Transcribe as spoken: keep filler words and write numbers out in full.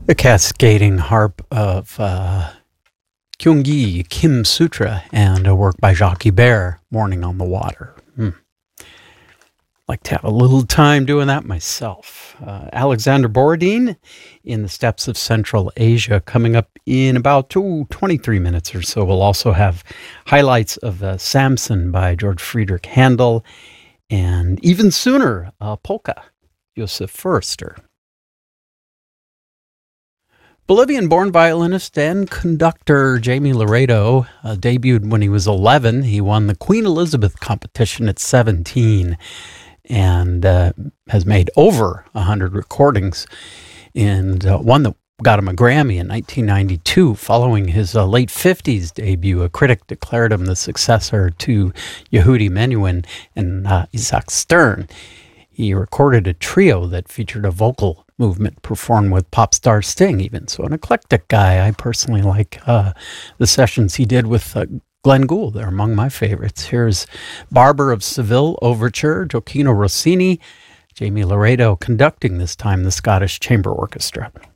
The cascading harp of uh, Kyung-gi Kim Sutra and a work by Jacques Ibert, Morning on the Water. Hmm. Like to have a little time doing that myself. Uh, Alexander Borodin in the Steppes of Central Asia coming up in about ooh, twenty-three minutes or so. We'll also have highlights of uh, Samson by George Friedrich Handel, and even sooner, uh, Polka, Josef Forster. Bolivian-born violinist and conductor Jamie Laredo uh, debuted when he was eleven. He won the Queen Elizabeth competition at seventeen and uh, has made over one hundred recordings, and uh, one that got him a Grammy in nineteen ninety-two. Following his uh, late fifties debut, a critic declared him the successor to Yehudi Menuhin and uh, Isaac Stern. He recorded a trio that featured a vocal movement performed with pop star Sting even. So an eclectic guy. I personally like uh, the sessions he did with uh, Glenn Gould. They're among my favorites. Here's Barber of Seville Overture, Gioacchino Rossini, Jamie Laredo conducting this time the Scottish Chamber Orchestra.